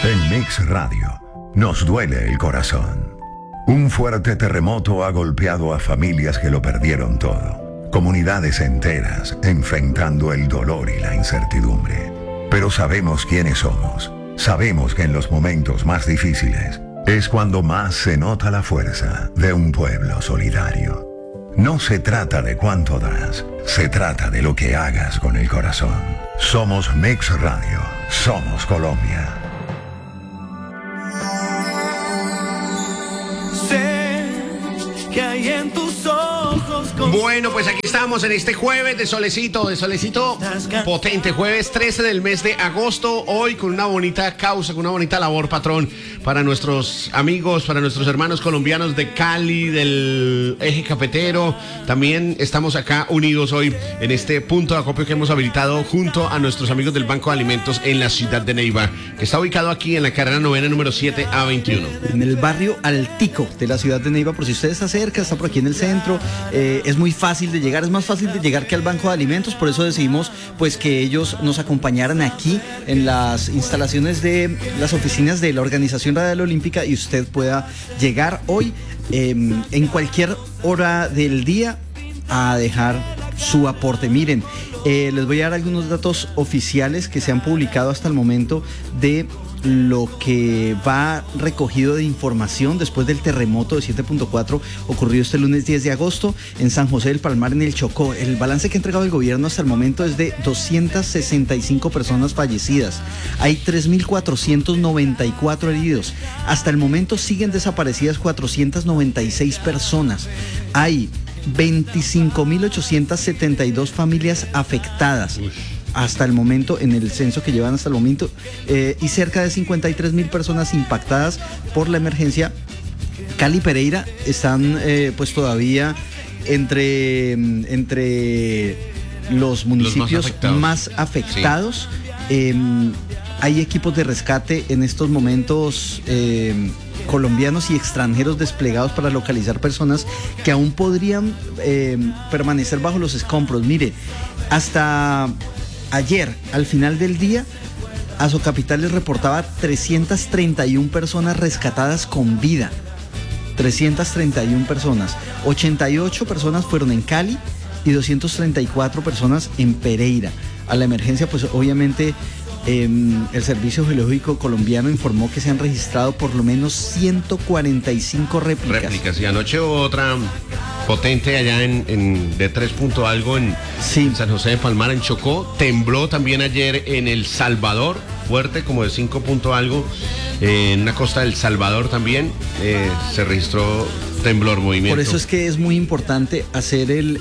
En Mix Radio nos duele el corazón. Un fuerte terremoto ha golpeado a familias que lo perdieron todo. Comunidades enteras enfrentando el dolor y la incertidumbre. Pero sabemos quiénes somos. Sabemos que en los momentos más difíciles es cuando más se nota la fuerza de un pueblo solidario. No se trata de cuánto das, se trata de lo que hagas con el corazón. Somos Mix Radio, somos Colombia. Sé que hay en tus ojos. Bueno, pues aquí estamos en este jueves de solecito potente, jueves 13 del mes de agosto, hoy con una bonita causa, con una bonita labor, patrón, para nuestros amigos, para nuestros hermanos colombianos de Cali, del eje cafetero. También estamos acá unidos hoy en este punto de acopio que hemos habilitado junto a nuestros amigos del Banco de Alimentos en la ciudad de Neiva, que está ubicado aquí en la carrera novena número 7 a 21. En el barrio Altico de la ciudad de Neiva, por si usted está cerca, está por aquí en el centro, es muy fácil de llegar, es más fácil de llegar que al Banco de Alimentos, por eso decidimos pues que ellos nos acompañaran aquí en las instalaciones de las oficinas de la Organización Radial Olímpica y usted pueda llegar hoy en cualquier hora del día a dejar su aporte. Miren, les voy a dar algunos datos oficiales que se han publicado hasta el momento de lo que va recogido de información después del terremoto de 7.4 ocurrido este lunes 10 de agosto en San José del Palmar, en el Chocó. El balance que ha entregado el gobierno hasta el momento es de 265 personas fallecidas. Hay 3.494 heridos. Hasta el momento siguen desaparecidas 496 personas. Hay 25.872 familias afectadas. Hasta el momento, en el censo que llevan hasta el momento, y cerca de 53.000 personas impactadas por la emergencia. Cali y Pereira están pues todavía entre los municipios más afectados. Sí. Hay equipos de rescate en estos momentos colombianos y extranjeros desplegados para localizar personas que aún podrían permanecer bajo los escombros. Mire, hasta ayer, al final del día, Azocapital les reportaba 331 personas rescatadas con vida. 331 personas. 88 personas fueron en Cali y 234 personas en Pereira. A la emergencia, pues obviamente el Servicio Geológico Colombiano informó que se han registrado por lo menos 145 réplicas. Y anoche otra potente allá de 3 punto algo en San José de Palmar, en Chocó. Tembló también ayer en El Salvador, fuerte, como de 5 punto algo. En la costa del Salvador también se registró temblor, movimiento. Por eso es que es muy importante hacer el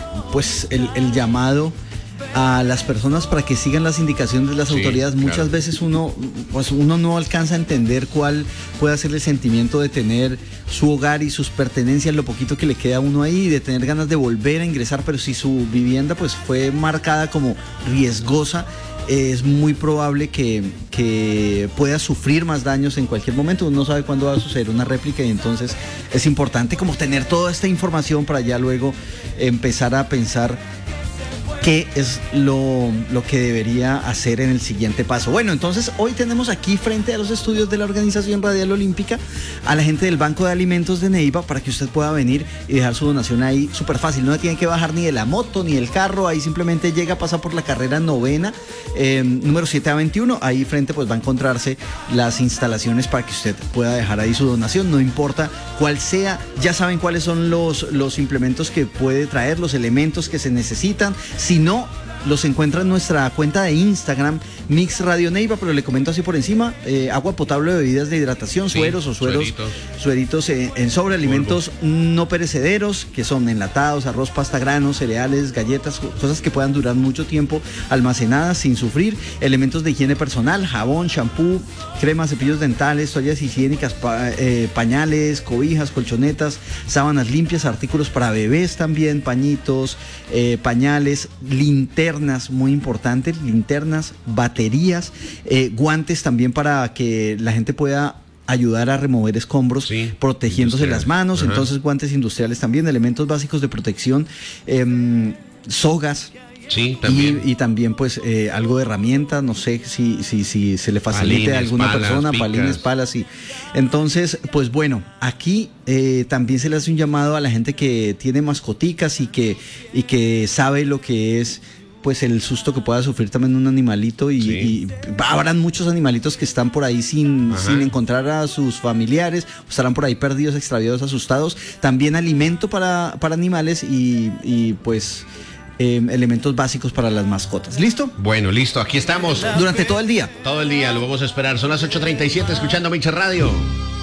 llamado a las personas para que sigan las indicaciones de las autoridades. Muchas veces uno no alcanza a entender cuál puede ser el sentimiento de tener su hogar y sus pertenencias, lo poquito que le queda a uno ahí, de tener ganas de volver a ingresar, pero si su vivienda pues fue marcada como riesgosa, es muy probable que pueda sufrir más daños en cualquier momento. Uno no sabe cuándo va a suceder una réplica y entonces es importante como tener toda esta información para ya luego empezar a pensar qué es lo que debería hacer en el siguiente paso. Bueno, entonces hoy tenemos aquí frente a los estudios de la Organización Radial Olímpica a la gente del Banco de Alimentos de Neiva para que usted pueda venir y dejar su donación ahí súper fácil. No tiene que bajar ni de la moto ni del carro, ahí simplemente llega, pasa por la carrera novena, número 7 a 21, ahí frente pues va a encontrarse las instalaciones para que usted pueda dejar ahí su donación, no importa cuál sea, ya saben cuáles son los implementos que puede traer, los elementos que se necesitan. Si no, los encuentra en nuestra cuenta de Instagram, Mix Radio Neiva, pero le comento así por encima, agua potable, bebidas de hidratación, sueros, sueritos en sobre, alimentos no perecederos, que son enlatados, arroz, pasta, granos, cereales, galletas, cosas que puedan durar mucho tiempo almacenadas sin sufrir, elementos de higiene personal, jabón, shampoo, cremas, cepillos dentales, toallas higiénicas, pañales, cobijas, colchonetas, sábanas limpias, artículos para bebés también, pañitos, pañales, linternas, muy importantes, linternas, baterías, guantes también para que la gente pueda ayudar a remover escombros, protegiéndose las manos. Entonces guantes industriales también, elementos básicos de protección, sogas, Sí, también. Y también pues algo de herramientas, no sé si se le facilite a alguna persona, palines, palas, sí. Entonces, pues bueno, aquí también se le hace un llamado a la gente que tiene mascoticas y que sabe lo que es pues el susto que pueda sufrir también un animalito y habrán muchos animalitos que están por ahí sin encontrar a sus familiares, estarán por ahí perdidos, extraviados, asustados. También alimento para animales y pues elementos básicos para las mascotas. ¿Listo? Bueno, listo, aquí estamos. Durante todo el día. Todo el día, lo vamos a esperar. Son las 8:37, escuchando Miche Radio.